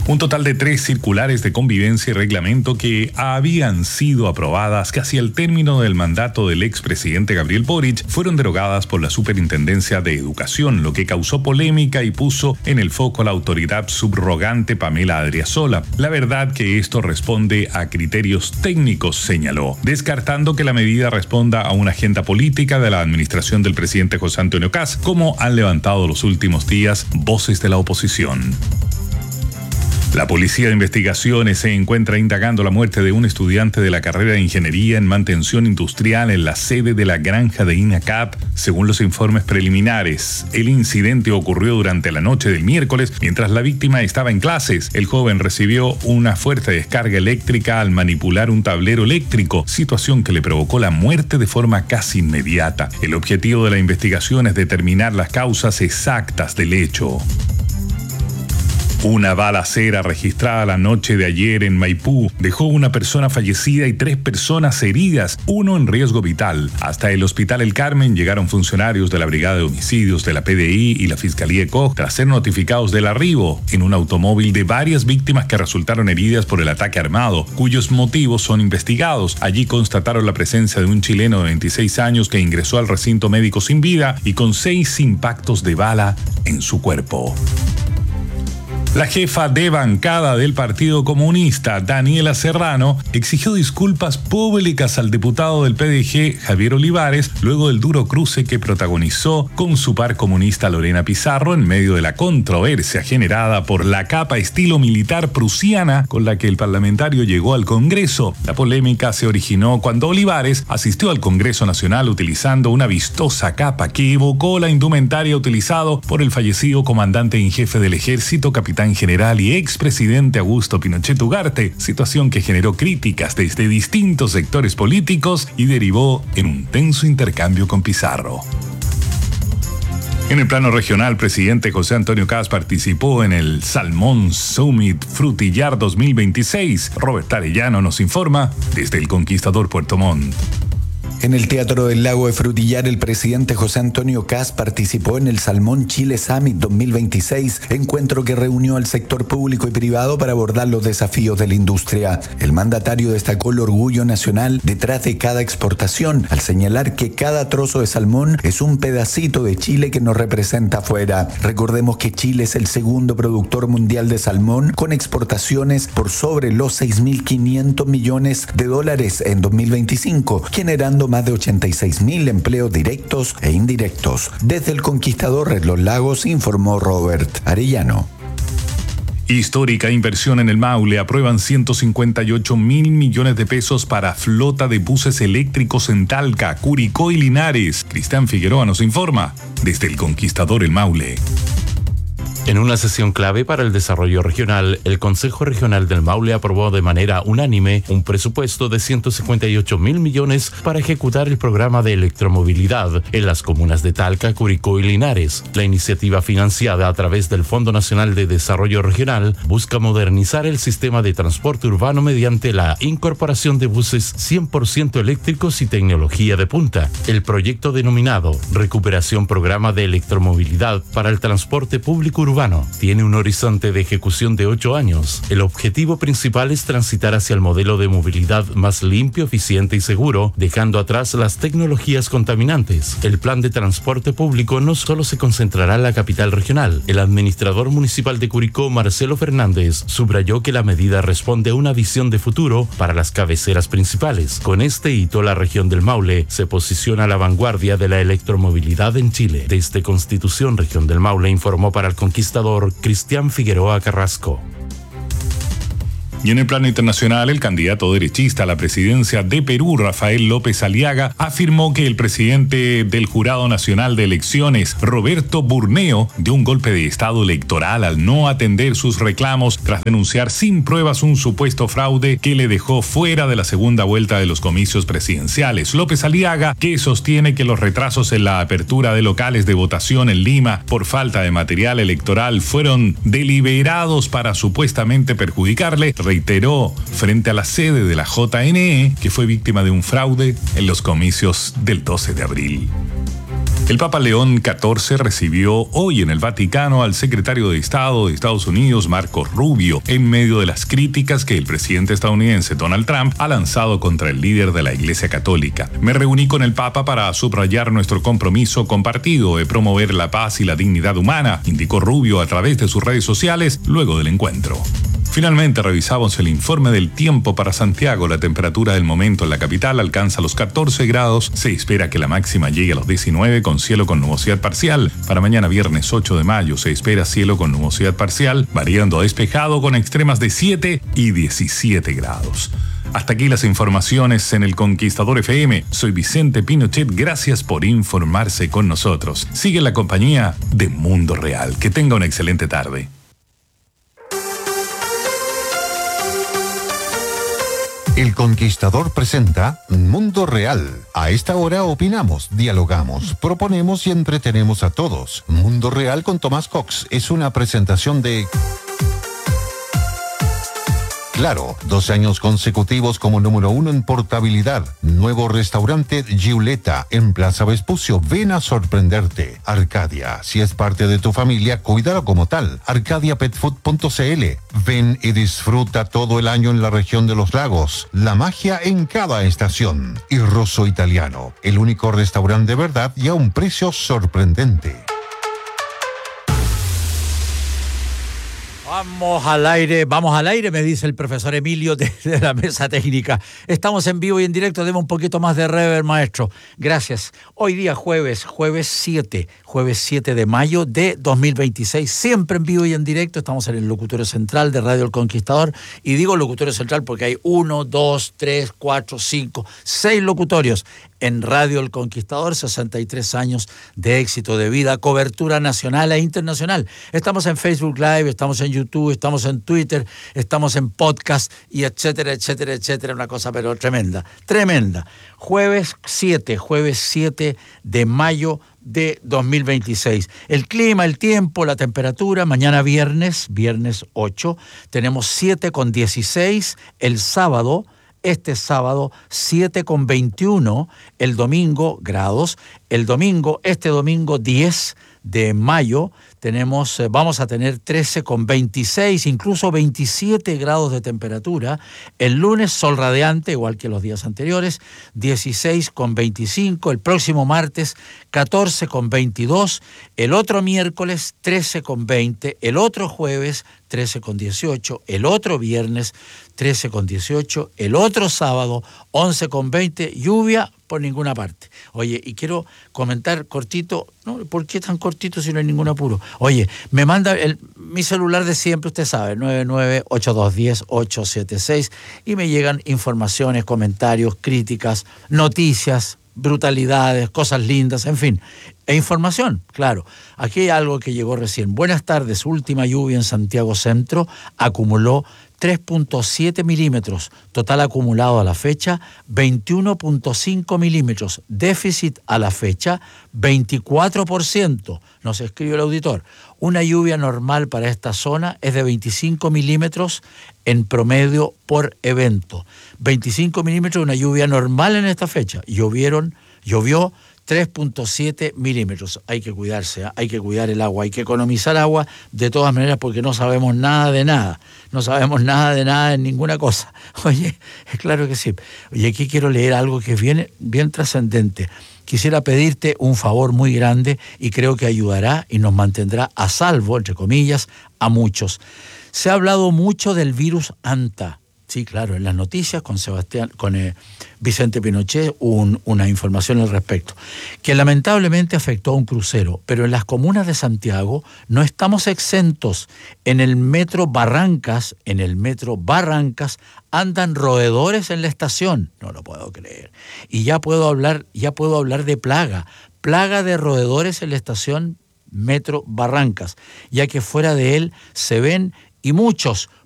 Un total de 3 circulares de convivencia y reglamento que habían sido aprobadas casi al término del mandato del expresidente Gabriel Boric fueron derogadas por la Superintendencia de Educación, lo que causó polémica y puso en el foco a la autoridad subrogante Pamela Adriasola. La verdad que esto responde a criterios técnicos, señaló, descartando que la medida responda a una agenda política de la administración del presidente José Antonio Kast, como han levantado los últimos días voces de la oposición. La Policía de Investigaciones se encuentra indagando la muerte de un estudiante de la carrera de Ingeniería en Mantención Industrial en la sede de la granja de INACAP. Según los informes preliminares, el incidente ocurrió durante la noche del miércoles mientras la víctima estaba en clases. El joven recibió una fuerte descarga eléctrica al manipular un tablero eléctrico, situación que le provocó la muerte de forma casi inmediata. El objetivo de la investigación es determinar las causas exactas del hecho. Una balacera registrada la noche de ayer en Maipú dejó una persona fallecida y 3 personas heridas, uno en riesgo vital. Hasta el Hospital El Carmen llegaron funcionarios de la Brigada de Homicidios de la PDI y la Fiscalía ECOG tras ser notificados del arribo en un automóvil de varias víctimas que resultaron heridas por el ataque armado, cuyos motivos son investigados. Allí constataron la presencia de un chileno de 26 años que ingresó al recinto médico sin vida y con 6 impactos de bala en su cuerpo. La jefa de bancada del Partido Comunista, Daniela Serrano, exigió disculpas públicas al diputado del PDG, Javier Olivares, luego del duro cruce que protagonizó con su par comunista Lorena Pizarro en medio de la controversia generada por la capa estilo militar prusiana con la que el parlamentario llegó al Congreso. La polémica se originó cuando Olivares asistió al Congreso Nacional utilizando una vistosa capa que evocó la indumentaria utilizado por el fallecido comandante en jefe del ejército, capitán general y expresidente Augusto Pinochet Ugarte, situación que generó críticas desde distintos sectores políticos y derivó en un tenso intercambio con Pizarro. En el plano regional, presidente José Antonio Kast participó en el Salmón Summit Frutillar 2026. Robert Arellano nos informa desde el Conquistador Puerto Montt. En el Teatro del Lago de Frutillar, el presidente José Antonio Kast participó en el Salmón Chile Summit 2026, encuentro que reunió al sector público y privado para abordar los desafíos de la industria. El mandatario destacó el orgullo nacional detrás de cada exportación, al señalar que cada trozo de salmón es un pedacito de Chile que nos representa afuera. Recordemos que Chile es el segundo productor mundial de salmón, con exportaciones por sobre los $6.500 millones en 2025, generando más de 86.000 empleos directos e indirectos. Desde el Conquistador en Los Lagos informó Robert Arellano. Histórica inversión en el Maule. Aprueban 158.000 millones de pesos para flota de buses eléctricos en Talca, Curicó y Linares. Cristian Figueroa nos informa desde el Conquistador el Maule. En una sesión clave para el desarrollo regional, el Consejo Regional del Maule aprobó de manera unánime un presupuesto de 158.000 millones para ejecutar el programa de electromovilidad en las comunas de Talca, Curicó y Linares. La iniciativa, financiada a través del Fondo Nacional de Desarrollo Regional, busca modernizar el sistema de transporte urbano mediante la incorporación de buses 100% eléctricos y tecnología de punta. El proyecto, denominado Recuperación Programa de Electromovilidad para el Transporte Público Urbano, tiene un horizonte de ejecución de 8 años. El objetivo principal es transitar hacia el modelo de movilidad más limpio, eficiente y seguro, dejando atrás las tecnologías contaminantes. El plan de transporte público no solo se concentrará en la capital regional. El administrador municipal de Curicó, Marcelo Fernández, subrayó que la medida responde a una visión de futuro para las cabeceras principales. Con este hito, la región del Maule se posiciona a la vanguardia de la electromovilidad en Chile. Desde Constitución, región del Maule, informó para el Conquistador Cristian Figueroa Carrasco. Y en el plano internacional, el candidato derechista a la presidencia de Perú, Rafael López Aliaga, afirmó que el presidente del Jurado Nacional de Elecciones, Roberto Burneo, dio un golpe de estado electoral al no atender sus reclamos tras denunciar sin pruebas un supuesto fraude que le dejó fuera de la segunda vuelta de los comicios presidenciales. López Aliaga, que sostiene que los retrasos en la apertura de locales de votación en Lima por falta de material electoral fueron deliberados para supuestamente perjudicarle, reiteró frente a la sede de la JNE que fue víctima de un fraude en los comicios del 12 de abril. El Papa León XIV recibió hoy en el Vaticano al secretario de Estado de Estados Unidos, Marco Rubio, en medio de las críticas que el presidente estadounidense Donald Trump ha lanzado contra el líder de la Iglesia Católica. Me reuní con el Papa para subrayar nuestro compromiso compartido de promover la paz y la dignidad humana, indicó Rubio a través de sus redes sociales luego del encuentro. Finalmente revisamos el informe del tiempo para Santiago. La temperatura del momento en la capital alcanza los 14 grados. Se espera que la máxima llegue a los 19 con cielo con nubosidad parcial. Para mañana viernes 8 de mayo se espera cielo con nubosidad parcial, variando a despejado con extremas de 7 y 17 grados. Hasta aquí las informaciones en El Conquistador FM. Soy Vicente Pinochet. Gracias por informarse con nosotros. Sigue la compañía de Mundo Real. Que tenga una excelente tarde. El Conquistador presenta Mundo Real. A esta hora opinamos, dialogamos, proponemos y entretenemos a todos. Mundo Real con Tomás Cox es una presentación de... Claro, 12 años consecutivos como número 1 en portabilidad. Nuevo restaurante Giuleta en Plaza Vespucio. Ven a sorprenderte. Arcadia, si es parte de tu familia, cuídalo como tal. arcadiapetfood.cl. Ven y disfruta todo el año en la región de los lagos. La magia en cada estación. Y Rosso Italiano, el único restaurante de verdad y a un precio sorprendente. Vamos al aire, me dice el profesor Emilio de la mesa técnica. Estamos en vivo y en directo, deme un poquito más de reverb, maestro. Gracias. Hoy día jueves 7 de mayo de 2026, siempre en vivo y en directo. Estamos en el locutorio central de Radio El Conquistador. Y digo locutorio central porque hay 1, 2, 3, 4, 5, 6 locutorios. En Radio El Conquistador, 63 años de éxito de vida, cobertura nacional e internacional. Estamos en Facebook Live, estamos en YouTube, estamos en Twitter, estamos en podcast y etcétera, etcétera, etcétera. Una cosa pero tremenda, tremenda. Jueves 7 de mayo de 2026. El clima, el tiempo, la temperatura, mañana viernes 8, tenemos 7,16, el sábado, este sábado 7,21, el domingo grados, este domingo 10 de mayo vamos a tener 13,26, incluso 27 grados de temperatura. El lunes sol radiante, igual que los días anteriores, 16,25. El próximo martes 14,22. El otro miércoles 13,20. El otro jueves 13,18. El otro viernes 13,18. El otro sábado 11,20. Lluvia por ninguna parte. Oye, y quiero comentar cortito, ¿no? ¿Por qué tan cortito si no hay ningún apuro? Oye, me manda mi celular de siempre, usted sabe, 998210-876, y me llegan informaciones, comentarios, críticas, noticias, brutalidades, cosas lindas, en fin. E información, claro. Aquí hay algo que llegó recién. Buenas tardes, última lluvia en Santiago Centro, acumuló 3,7 milímetros, total acumulado a la fecha 21,5 milímetros, déficit a la fecha 24%, nos escribe el auditor. Una lluvia normal para esta zona es de 25 milímetros en promedio por evento. 25 milímetros, una lluvia normal en esta fecha. Llovió 3,7 milímetros. Hay que cuidarse, ¿eh? Hay que cuidar el agua, hay que economizar agua de todas maneras porque no sabemos nada de nada. No sabemos nada de nada en ninguna cosa. Oye, claro que sí. Oye, aquí quiero leer algo que viene bien trascendente. Quisiera pedirte un favor muy grande y creo que ayudará y nos mantendrá a salvo, entre comillas, a muchos. Se ha hablado mucho del virus ANTA. Sí, claro, en las noticias con Vicente Pinochet una información al respecto, que lamentablemente afectó a un crucero, pero en las comunas de Santiago no estamos exentos. En el metro Barrancas andan roedores en la estación, no lo puedo creer. Y ya puedo hablar de plaga de roedores en la estación Metro Barrancas, ya que fuera de él se ven y muchos